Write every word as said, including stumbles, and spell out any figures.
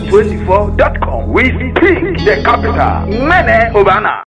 twenty-four dot com. We speak the capital. Mene Obana.